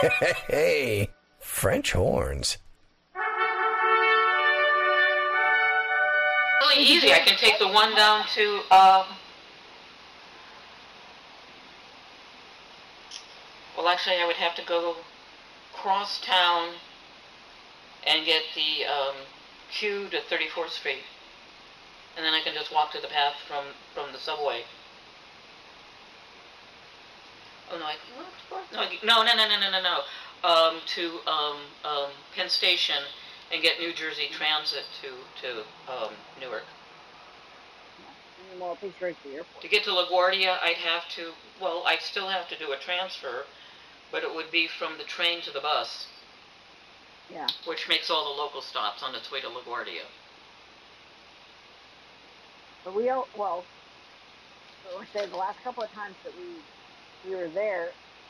Hey, French horns. Really easy. I can take the one down to well, actually, I would have to go cross town and get the Q to 34th Street, and then I can just walk to the path from the subway. Oh no, no. To Penn Station and get New Jersey Transit to Newark. Well, it takes right to the airport. To get to LaGuardia, I'd still have to do a transfer, but it would be from the train to the bus. Yeah. Which makes all the local stops on its way to LaGuardia. But we say the last couple of times that we were there,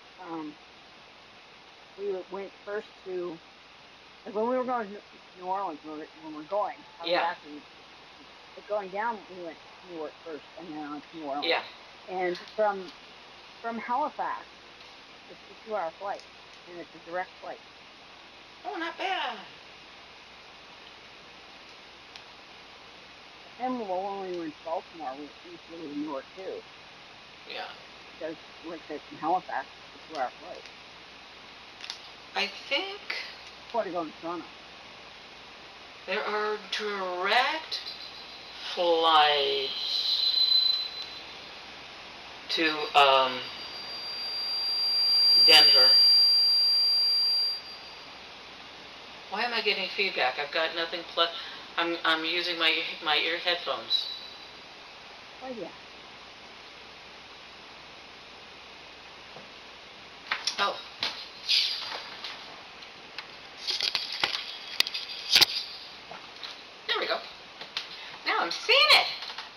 we went first to, like when we were going to New Orleans, when we're going, yeah. But going down, we went to Newark first, and then on to New Orleans. Yeah. And from Halifax, it's a 2-hour flight, and it's a direct flight. Oh, not bad. And when we went to Baltimore, we flew to Newark too. Yeah. Because, like I said, from Halifax, it's a 2-hour flight. I think Before to go to Toronto. There are direct flights to Denver. Why am I getting feedback? I've got nothing plus. I'm using my ear headphones. Oh yeah. Oh. There we go. Now I'm seeing it.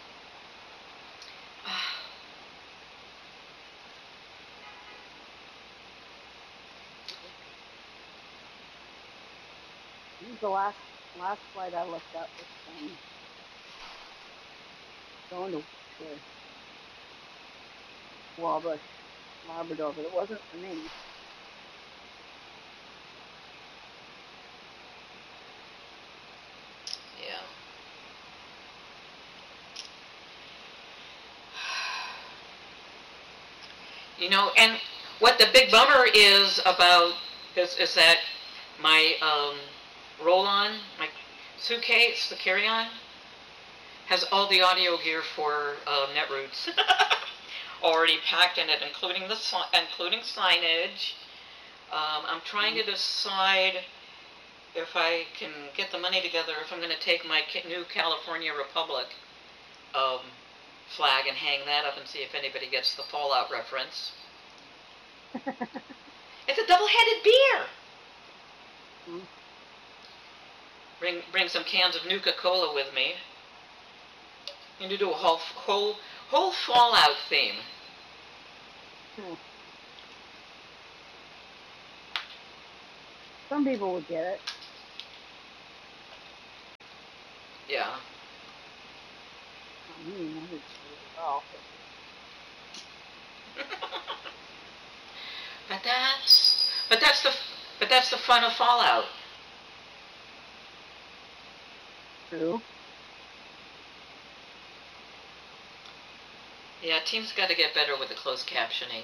This is the last flight I looked up was going to Wabash, Labrador, but it wasn't for me. Yeah. You know, and what the big bummer is about is that my roll-on, my suitcase, the carry-on, has all the audio gear for Netroots already packed in it, including signage. I'm trying to decide if I can get the money together, if I'm going to take my new California Republic flag and hang that up and see if anybody gets the Fallout reference. It's a double-headed beer. Bring some cans of Nuka-Cola with me. And to do a whole Fallout theme. Some people would get it. Yeah. I mean, I would get it all. But that's the fun of Fallout. True. Yeah, teams got to get better with the closed captioning.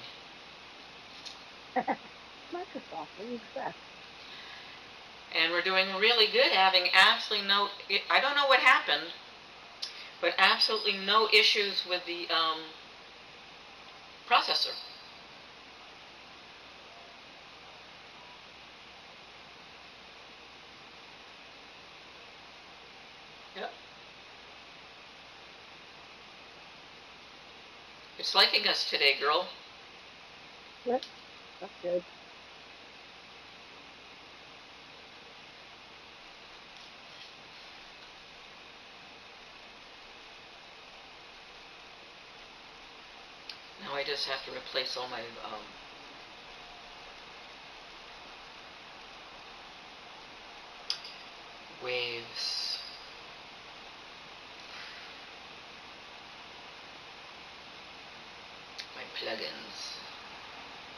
Microsoft, what do you expect? And we're doing really good, having absolutely no, I don't know what happened, but absolutely no issues with the processor. Yep. It's liking us today, girl. Yep, that's good. Now I just have to replace all my waves. My plugins.